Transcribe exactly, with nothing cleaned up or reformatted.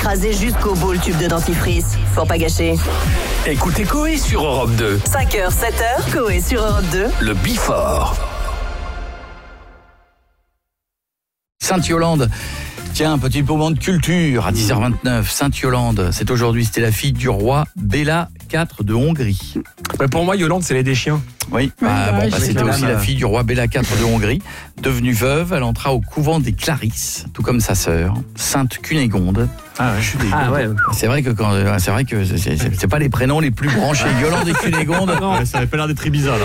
écraser jusqu'au bout le tube de dentifrice. Faut pas gâcher. Écoutez Coé sur Europe deux. cinq heures, sept heures, Coé sur Europe deux. Le Before. Sainte-Yolande. Tiens, un petit moment de culture à dix heures vingt-neuf. Sainte-Yolande, c'est aujourd'hui, c'était la fille du roi Béla quatre de Hongrie. Bah pour moi, Yolande, c'est les des chiens. Oui, bah, bah, bon, ouais, bah, je c'était sais aussi pas. la fille du roi Béla quatre de Hongrie. Devenue veuve, elle entra au couvent des Clarisses, tout comme sa sœur, Sainte Cunégonde. Ah, je suis ah ouais. C'est vrai que quand, c'est vrai que c'est, c'est, c'est pas les prénoms les plus branchés. Yolande et Cunégonde. Non, ça avait pas l'air d'être très bizarre là.